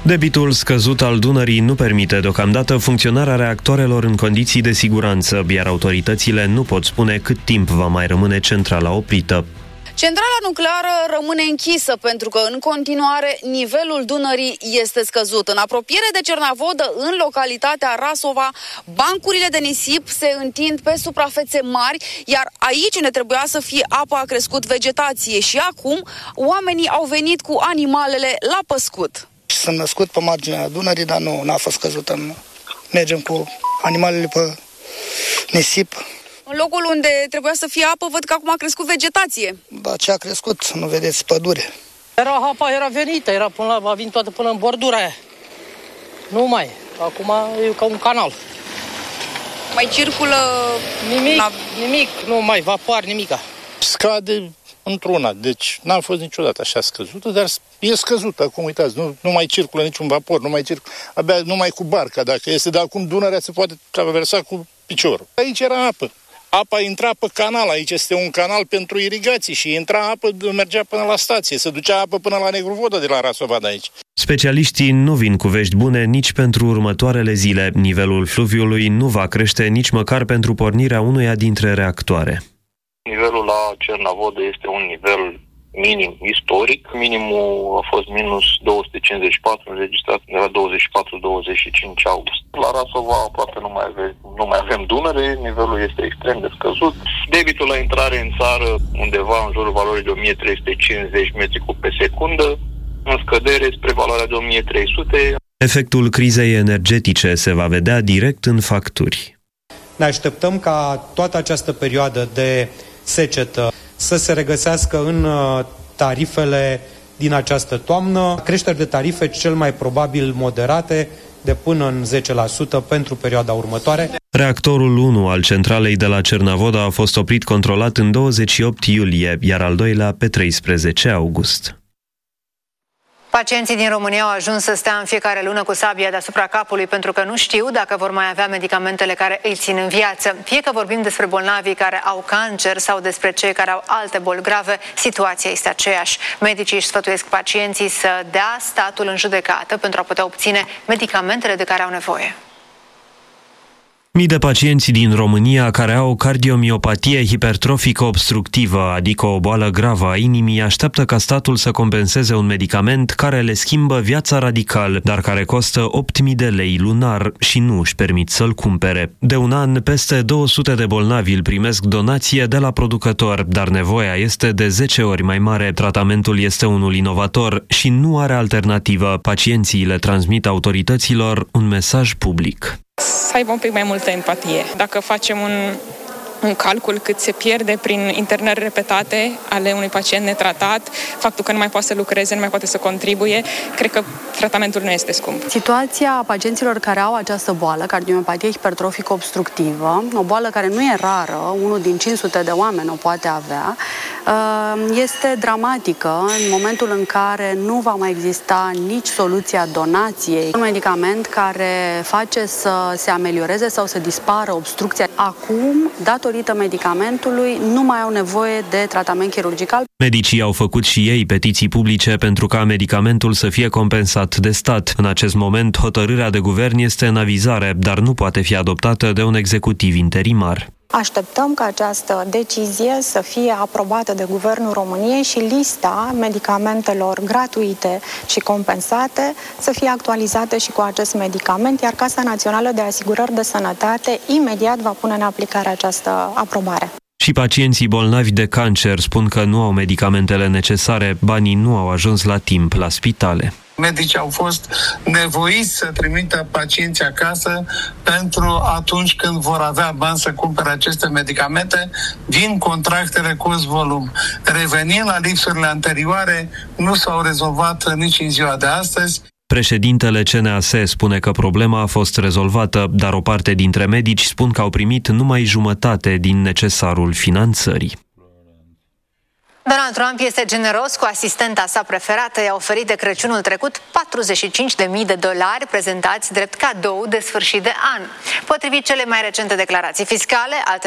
Debitul scăzut al Dunării nu permite deocamdată funcționarea reactoarelor în condiții de siguranță, iar autoritățile nu pot spune cât timp va mai rămâne centrala oprită. Centrala nucleară rămâne închisă pentru că în continuare nivelul Dunării este scăzut. În apropiere de Cernavodă, în localitatea Rasova, bancurile de nisip se întind pe suprafețe mari, iar aici unde trebuia să fie apă a crescut vegetație și acum oamenii au venit cu animalele la păscut. Sunt născut pe marginea Dunării, dar nu a fost căzută. Mergem cu animalele pe nisip. În locul unde trebuia să fie apă, văd că acum a crescut vegetație. Da, ce a crescut? Nu vedeți, pădure. Apa era venită, a venit toată până în bordura aia. Nu mai. Acum e ca un canal. Mai circulă... Nimic, nu mai vapoar, nimica. Scade într-una, deci n-a fost niciodată așa scăzută, dar e scăzută, acum uitați, nu mai circulă niciun vapor, abia numai cu barca, dacă este de acum Dunărea se poate traversa cu piciorul. Aici era apă. Apa intra pe canal, aici este un canal pentru irigații și intra apă, mergea până la stație, se ducea apă până la Negru Vodă de la Rasova de aici. Specialiștii nu vin cu vești bune nici pentru următoarele zile. Nivelul fluviului nu va crește nici măcar pentru pornirea unuia dintre reactoare. Nivelul la Cernavodă este un nivel minim istoric. Minimul a fost minus 254, înregistrat de la 24-25 august. La Rasova aproape nu mai avem Dunăre, nivelul este extrem de scăzut. Debitul la intrare în țară undeva în jurul valorii de 1350 metri cub pe secundă, în scădere spre valoarea de 1300. Efectul crizei energetice se va vedea direct în facturi. Ne așteptăm ca toată această perioadă de secetă să se regăsească în tarifele din această toamnă. Creșteri de tarife cel mai probabil moderate, de până în 10% pentru perioada următoare. Reactorul 1 al centralei de la Cernavodă a fost oprit controlat în 28 iulie, iar al doilea pe 13 august. Pacienții din România au ajuns să stea în fiecare lună cu sabia deasupra capului pentru că nu știu dacă vor mai avea medicamentele care îi țin în viață. Fie că vorbim despre bolnavii care au cancer sau despre cei care au alte boli grave, situația este aceeași. Medicii își sfătuiesc pacienții să dea statul în judecată pentru a putea obține medicamentele de care au nevoie. Mii de pacienți din România care au cardiomiopatie hipertrofică obstructivă, adică o boală gravă a inimii, așteaptă ca statul să compenseze un medicament care le schimbă viața radical, dar care costă 8.000 de lei lunar și nu își permit să-l cumpere. De un an, peste 200 de bolnavi îl primesc donație de la producător, dar nevoia este de 10 ori mai mare. Tratamentul este unul inovator și nu are alternativă. Pacienții le transmit autorităților un mesaj public. Să aibă un pic mai multă empatie. Dacă facem un calcul cât se pierde prin internări repetate ale unui pacient netratat, faptul că nu mai poate să lucreze, nu mai poate să contribuie, cred că tratamentul nu este scump. Situația pacienților care au această boală, cardiomiopatie hipertrofică obstructivă, o boală care nu e rară, unul din 500 de oameni o poate avea, este dramatică în momentul în care nu va mai exista nici soluția donației. Un medicament care face să se amelioreze sau să dispară obstrucția. Acum, datorită medicamentului, nu mai au nevoie de tratament chirurgical. Medicii au făcut și ei petiții publice pentru ca medicamentul să fie compensat de stat. În acest moment, hotărârea de guvern este în avizare, dar nu poate fi adoptată de un executiv interimar. Așteptăm ca această decizie să fie aprobată de Guvernul României și lista medicamentelor gratuite și compensate să fie actualizată și cu acest medicament, iar Casa Națională de Asigurări de Sănătate imediat va pune în aplicare această aprobare. Și pacienții bolnavi de cancer spun că nu au medicamentele necesare, banii nu au ajuns la timp la spitale. Medicii au fost nevoiți să trimită pacienții acasă pentru atunci când vor avea bani să cumpere aceste medicamente din contractele cost-volum. Revenind la lipsurile anterioare, nu s-au rezolvat nici în ziua de astăzi. Președintele CNAS spune că problema a fost rezolvată, dar o parte dintre medici spun că au primit numai jumătate din necesarul finanțării. Donald Trump este generos cu asistenta sa preferată. I-a oferit de Crăciunul trecut $45.000 prezentați drept cadou de sfârșit de an. Potrivit cele mai recente declarații fiscale,